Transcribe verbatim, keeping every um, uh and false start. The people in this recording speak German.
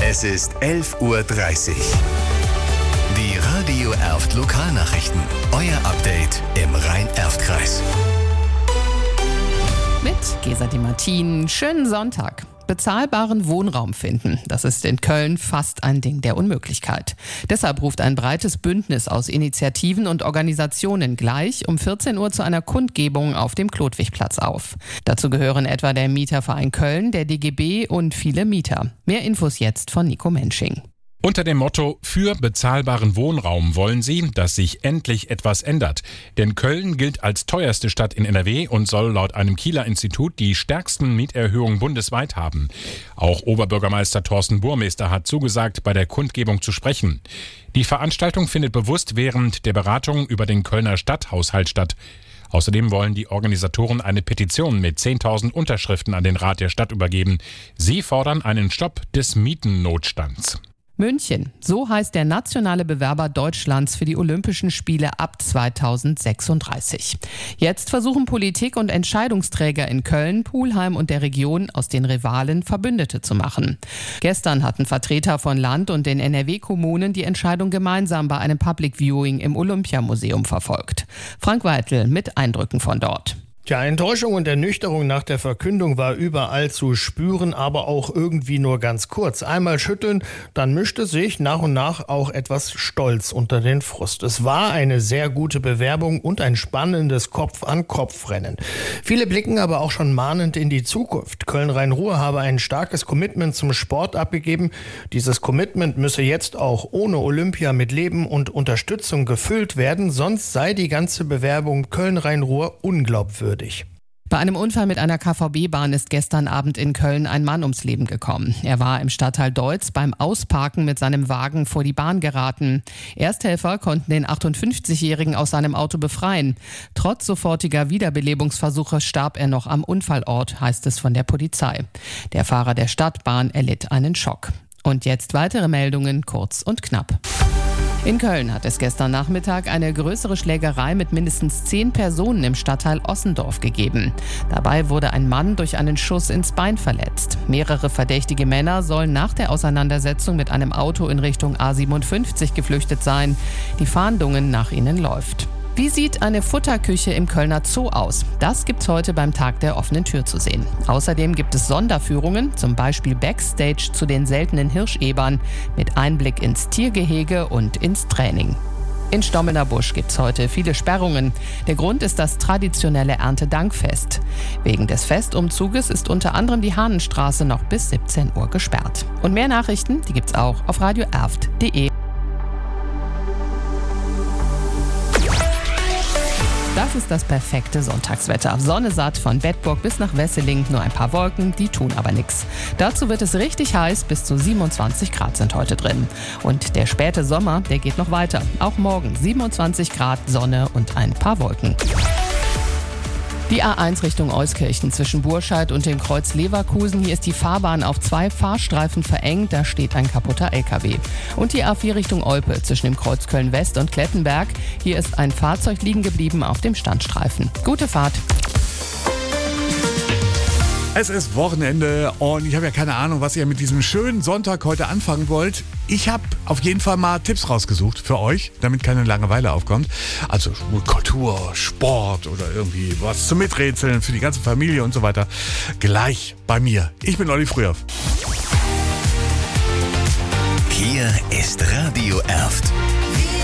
Es ist elf Uhr dreißig. Die Radio Erft Lokalnachrichten. Euer Update im Rhein-Erft-Kreis. Mit Gesa Di Martin. Schönen Sonntag. Bezahlbaren Wohnraum finden, das ist in Köln fast ein Ding der Unmöglichkeit. Deshalb ruft ein breites Bündnis aus Initiativen und Organisationen gleich um vierzehn Uhr zu einer Kundgebung auf dem Klodwigplatz auf. Dazu gehören etwa der Mieterverein Köln, der D G B und viele Mieter. Mehr Infos jetzt von Nico Mensching. Unter dem Motto „Für bezahlbaren Wohnraum" wollen sie, dass sich endlich etwas ändert. Denn Köln gilt als teuerste Stadt in N R W und soll laut einem Kieler Institut die stärksten Mieterhöhungen bundesweit haben. Auch Oberbürgermeister Thorsten Burmester hat zugesagt, bei der Kundgebung zu sprechen. Die Veranstaltung findet bewusst während der Beratung über den Kölner Stadthaushalt statt. Außerdem wollen die Organisatoren eine Petition mit zehntausend Unterschriften an den Rat der Stadt übergeben. Sie fordern einen Stopp des Mietennotstands. München, so heißt der nationale Bewerber Deutschlands für die Olympischen Spiele ab zweitausendsechsunddreißig. Jetzt versuchen Politik und Entscheidungsträger in Köln, Pulheim und der Region aus den Rivalen Verbündete zu machen. Gestern hatten Vertreter von Land und den N R W-Kommunen die Entscheidung gemeinsam bei einem Public Viewing im Olympiamuseum verfolgt. Frank Weitel mit Eindrücken von dort. Ja, Enttäuschung und Ernüchterung nach der Verkündung war überall zu spüren, aber auch irgendwie nur ganz kurz. Einmal schütteln, dann mischte sich nach und nach auch etwas Stolz unter den Frust. Es war eine sehr gute Bewerbung und ein spannendes Kopf-an-Kopf-Rennen. Viele blicken aber auch schon mahnend in die Zukunft. Köln-Rhein-Ruhr habe ein starkes Commitment zum Sport abgegeben. Dieses Commitment müsse jetzt auch ohne Olympia mit Leben und Unterstützung gefüllt werden, sonst sei die ganze Bewerbung Köln-Rhein-Ruhr unglaubwürdig. Bei einem Unfall mit einer K V B-Bahn ist gestern Abend in Köln ein Mann ums Leben gekommen. Er war im Stadtteil Deutz beim Ausparken mit seinem Wagen vor die Bahn geraten. Ersthelfer konnten den achtundfünfzigjährigen aus seinem Auto befreien. Trotz sofortiger Wiederbelebungsversuche starb er noch am Unfallort, heißt es von der Polizei. Der Fahrer der Stadtbahn erlitt einen Schock. Und jetzt weitere Meldungen, kurz und knapp. In Köln hat es gestern Nachmittag eine größere Schlägerei mit mindestens zehn Personen im Stadtteil Ossendorf gegeben. Dabei wurde ein Mann durch einen Schuss ins Bein verletzt. Mehrere verdächtige Männer sollen nach der Auseinandersetzung mit einem Auto in Richtung A siebenundfünfzig geflüchtet sein. Die Fahndungen nach ihnen läuft. Wie sieht eine Futterküche im Kölner Zoo aus? Das gibt's heute beim Tag der offenen Tür zu sehen. Außerdem gibt es Sonderführungen, zum Beispiel Backstage zu den seltenen Hirschebern mit Einblick ins Tiergehege und ins Training. In Stommeler Busch gibt's heute viele Sperrungen. Der Grund ist das traditionelle Erntedankfest. Wegen des Festumzuges ist unter anderem die Hahnenstraße noch bis siebzehn Uhr gesperrt. Und mehr Nachrichten, die gibt's auch auf radio erft punkt de. Das ist das perfekte Sonntagswetter. Sonne satt von Bedburg bis nach Wesseling, nur ein paar Wolken, die tun aber nichts. Dazu wird es richtig heiß, bis zu siebenundzwanzig Grad sind heute drin. Und der späte Sommer, der geht noch weiter. Auch morgen siebenundzwanzig Grad, Sonne und ein paar Wolken. Die A eins Richtung Euskirchen zwischen Burscheid und dem Kreuz Leverkusen. Hier ist die Fahrbahn auf zwei Fahrstreifen verengt, da steht ein kaputter L K W. Und die A vier Richtung Olpe zwischen dem Kreuz Köln-West und Klettenberg. Hier ist ein Fahrzeug liegen geblieben auf dem Standstreifen. Gute Fahrt! Es ist Wochenende und ich habe ja keine Ahnung, was ihr mit diesem schönen Sonntag heute anfangen wollt. Ich habe auf jeden Fall mal Tipps rausgesucht für euch, damit keine Langeweile aufkommt. Also Kultur, Sport oder irgendwie was zum Miträtseln für die ganze Familie und so weiter. Gleich bei mir. Ich bin Olli Frühauf. Hier ist Radio